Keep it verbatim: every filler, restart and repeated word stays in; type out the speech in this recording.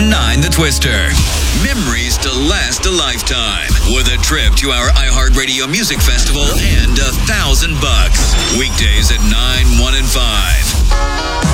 one nine The Twister. Memories to last a lifetime with a trip to our iHeartRadio Music Festival and a thousand bucks.